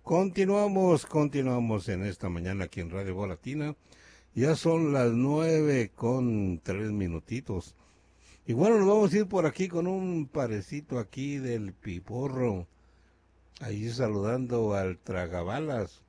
Continuamos en esta mañana aquí en Radio Voz Latina. Ya son las 9:03. Y bueno, nos vamos a ir por aquí con un parecito aquí del Piporro. Ahí saludando al Tragabalas.